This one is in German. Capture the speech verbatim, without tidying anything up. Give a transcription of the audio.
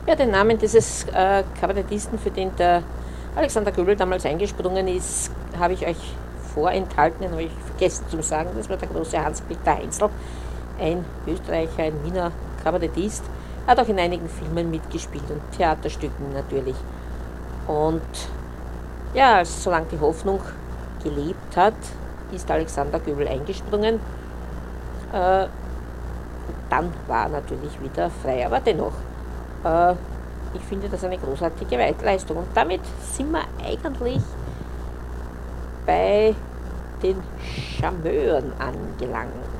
Ja, den Namen dieses äh, Kabarettisten, für den der Alexander Göbel damals eingesprungen ist, habe ich euch vorenthalten, den habe ich vergessen zu sagen. Das war der große Hans-Peter Heinzel, ein Österreicher, ein Wiener Kabarettist. Hat auch in einigen Filmen mitgespielt und Theaterstücken natürlich. Und ja, als solange die Hoffnung gelebt hat, ist Alexander Göbel eingesprungen. Äh, dann war er natürlich wieder frei, aber dennoch. Äh, ich finde das eine großartige Leistung. Und damit sind wir eigentlich bei den Charmeuren angelangt.